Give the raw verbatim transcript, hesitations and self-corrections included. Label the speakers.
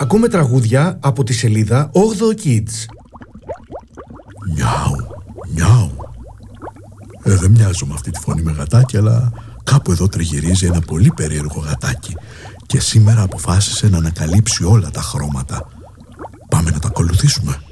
Speaker 1: Ακούμε τραγούδια από τη σελίδα όγδοο Kids.
Speaker 2: Μιάου, μιάου. Ε, δεν μοιάζω με αυτή τη φωνή με γατάκι, αλλά κάπου εδώ τριγυρίζει ένα πολύ περίεργο γατάκι και σήμερα αποφάσισε να ανακαλύψει όλα τα χρώματα. Πάμε να τα ακολουθήσουμε.